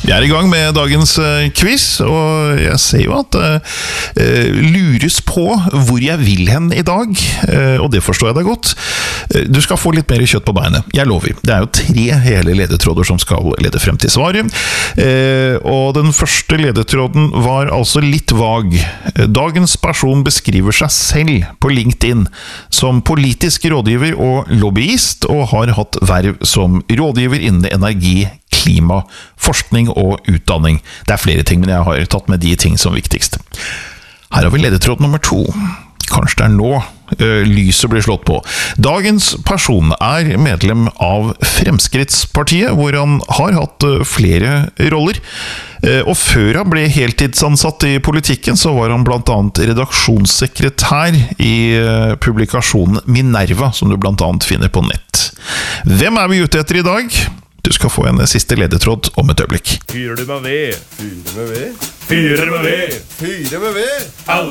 Vi I gang med dagens quiz, og jeg ser jo at lures på hvor jeg vil hen I dag, og det forstår jeg deg godt. Du skal få litt mer kjøtt på beinet, jeg lover. Det jo 3 hele ledetråder som skal lede frem til svaret, og den første ledetråden var altså litt vag. Dagens person beskriver seg selv på LinkedIn som politisk rådgiver og lobbyist, og har hatt verv som rådgiver innen energi, klima, forskning og utdanning. Det flere ting, men jeg har tatt med de ting som viktigst. Her har vi ledetråd nummer 2. Kanskje det nå lyset blir slått på. Dagens person medlem av Fremskrittspartiet, hvor han har hatt flere roller. Og før han ble heltidsansatt I politikken, så var han blant annet redaksjonssekretær I publikasjonen Minerva, som du blant annet finner på nett. Hvem vi ute etter I dag? Du skal få en siste ledetråd om et øyeblikk. Fyrer du med ved? Fyrer med ved? Fyrer med ved? Fyrer med ved? Alle